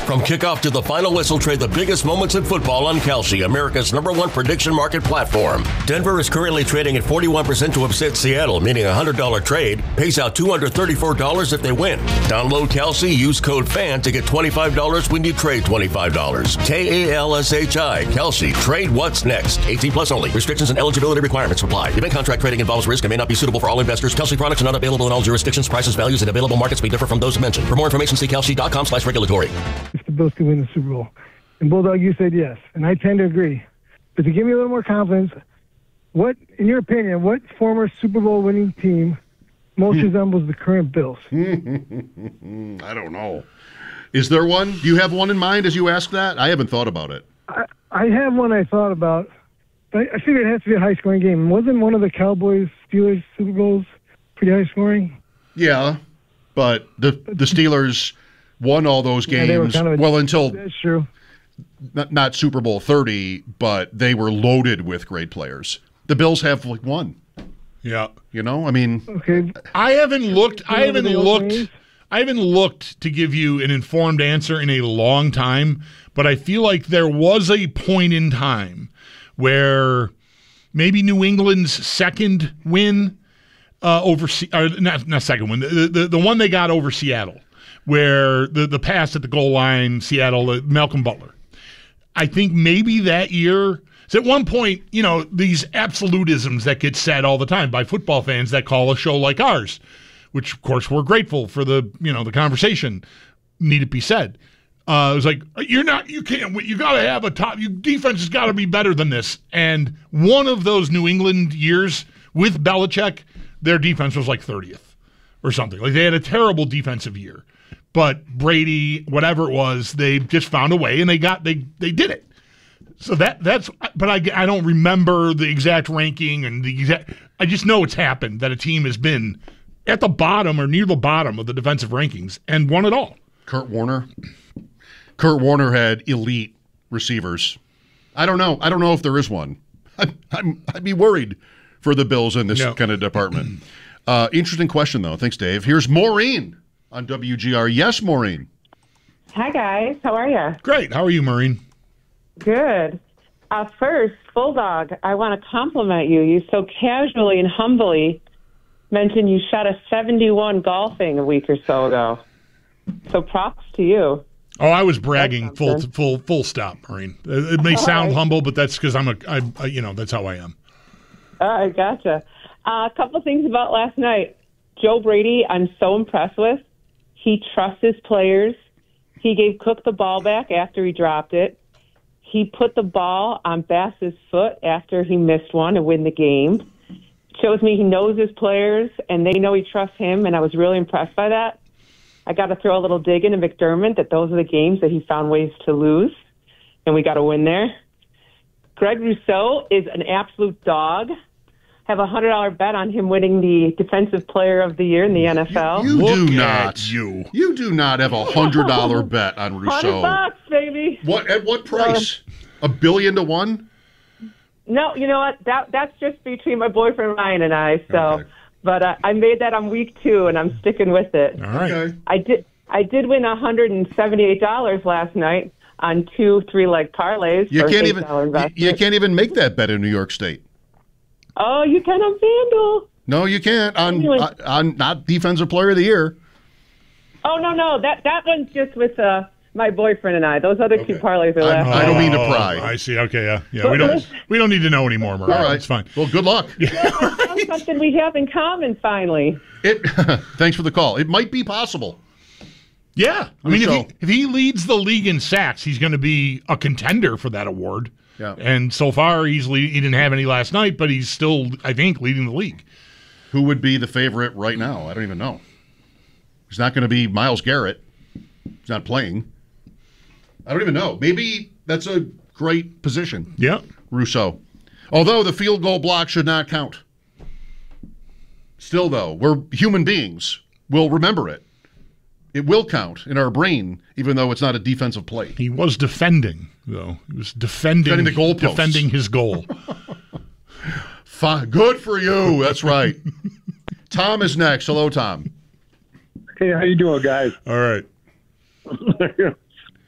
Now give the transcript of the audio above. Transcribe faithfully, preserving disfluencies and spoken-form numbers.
From kickoff to the final whistle, trade the biggest moments in football on Kalshi, America's number one prediction market platform. Denver is currently trading at forty-one percent to upset Seattle, meaning a one hundred dollars trade pays out two hundred thirty-four dollars if they win. Download Kalshi, use code FAN to get twenty-five dollars when you trade twenty-five dollars. K A L S H I, Kalshi. Trade what's next. eighteen plus only. Restrictions and eligibility requirements apply. Event contract trading involves risk and may not be suitable for all investors. Kalshi products are not available in all jurisdictions. Prices, values, and available markets may differ from those mentioned. For more information, see kalshi.com slash regulatory. If the Bills could win the Super Bowl. And Bulldog, you said yes, and I tend to agree. But to give me a little more confidence, what, in your opinion, what former Super Bowl winning team most hmm. resembles the current Bills? I don't know. Is there one? Do you have one in mind as you ask that? I haven't thought about it. I, I have one I thought about, but I figured it has to be a high-scoring game. Wasn't one of the Cowboys-Steelers Super Bowls pretty high-scoring? Yeah, but the the Steelers won all those games. Yeah, they were kind of a, well, until that's true. Not, not Super Bowl thirty, but they were loaded with great players. The Bills have like one. Yeah, you know, I mean, okay. I haven't looked. I haven't looked. I haven't looked to give you an informed answer in a long time, but I feel like there was a point in time where maybe New England's second win uh, over or not not second win the, the the one they got over Seattle, where the the pass at the goal line, Seattle, uh, Malcolm Butler. I think maybe that year. So at one point, you know, these absolutisms that get said all the time by football fans that call a show like ours, which of course we're grateful for the, you know, the conversation, need it be said. Uh, it was like, you're not, you can't, you got to have a top, you defense has got to be better than this. And one of those New England years with Belichick, their defense was like thirtieth or something. Like they had a terrible defensive year. But Brady, whatever it was, they just found a way, and they got they they did it. So that that's. But I, I don't remember the exact ranking and the exact. I just know it's happened that a team has been at the bottom or near the bottom of the defensive rankings and won it all. Kurt Warner. Kurt Warner had elite receivers. I don't know. I don't know if there is one. I'd, I'm, I'd be worried for the Bills in this no. kind of department. Uh, interesting question though. Thanks, Dave. Here's Maureen on W G R. Yes, Maureen. Hi, guys. How are you? Great. How are you, Maureen? Good. Uh, first, Bulldog, I want to compliment you. You so casually and humbly mentioned you shot a seventy-one golfing a week or so ago. So props to you. Oh, I was bragging. Full, full, full stop, Maureen. It may sound right. humble, but that's because I'm a, I, I, you know, that's how I am. Uh, I gotcha. Uh, a couple things about last night. Joe Brady, I'm so impressed with. He trusts his players. He gave Cook the ball back after he dropped it. He put the ball on Bass's foot after he missed one to win the game. Shows me he knows his players, and they know he trusts him, and I was really impressed by that. I got to throw a little dig into McDermott that those are the games that he found ways to lose, and we got to win there. Greg Rousseau is an absolute dog. Have a one hundred dollars bet on him winning the Defensive Player of the Year in the N F L. You, you Look do not. You. You do not have a one hundred dollars bet on Rousseau. one hundred bucks, baby. What, at what price? A billion to one? No, you know what? That That's just between my boyfriend Ryan and I. So, okay. But uh, I made that on week two, and I'm sticking with it. All right. Okay. I did, I did win one hundred seventy-eight dollars last night on two three-leg parlays. You can't even. You, you can't even make that bet in New York State. Oh, you can on FanDuel. No, you can't on anyway. uh, on not Defensive Player of the Year. Oh no, no, that that one's just with uh, my boyfriend and I. Those other okay. two parlays are left. I don't mean to pry. Oh, I see. Okay, yeah, yeah. We don't we don't need to know anymore, Mariah. All right, it's fine. Well, good luck. Well, that's something we have in common finally. It. Thanks for the call. It might be possible. Yeah, I mean, so. if, he, if he leads the league in sacks, he's going to be a contender for that award. Yeah. And so far, he's lead, he didn't have any last night, but he's still, I think, leading the league. Who would be the favorite right now? I don't even know. He's not going to be Myles Garrett. He's not playing. I don't even know. Maybe that's a great position. Yeah. Rousseau. Although the field goal block should not count. Still, though, we're human beings. We'll remember it. It will count in our brain, even though it's not a defensive play. He was defending, though. He was defending, defending the goalposts. Defending his goal. Fine. Good for you. That's right. Tom is next. Hello, Tom. Hey, how you doing, guys? All right.